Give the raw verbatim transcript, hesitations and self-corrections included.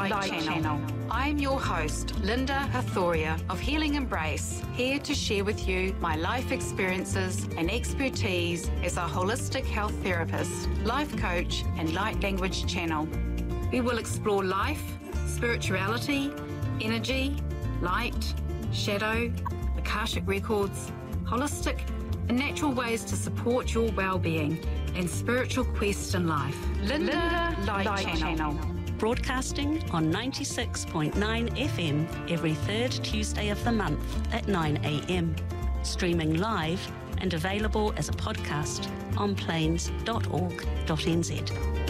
Light, Light Channel. Channel. I'm your host, Linda Hathoria of Healing Embrace, here to share with you my life experiences and expertise as a holistic health therapist, life coach, and light language channel. We will explore life, spirituality, energy, light, shadow, Akashic records, holistic and natural ways to support your well-being and spiritual quest in life. Linda, Linda Light, Light Channel. Channel. Broadcasting on ninety-six point nine F M every third Tuesday of the month at nine a m. Streaming live and available as a podcast on plains dot org dot n z.